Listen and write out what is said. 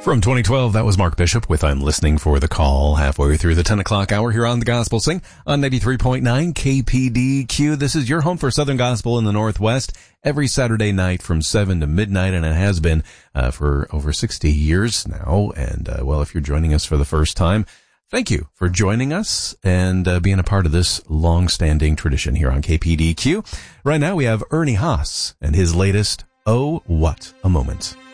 From 2012, that was Mark Bishop with I'm Listening for the Call, halfway through the 10 o'clock hour here on The Gospel Sing on 93.9 KPDQ. This is your home for Southern Gospel in the Northwest every Saturday night from 7 to midnight, and it has been for over 60 years now. And, well, if you're joining us for the first time, thank you for joining us and being a part of this long-standing tradition here on KPDQ. Right now we have Ernie Haas and his latest, Oh, What a Moment.